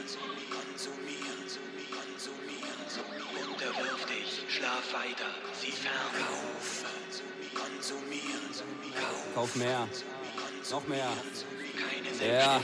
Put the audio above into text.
Unterwirf dich, schlaf weiter, sieh fern. Kauf mehr. Noch mehr. Keine Ja.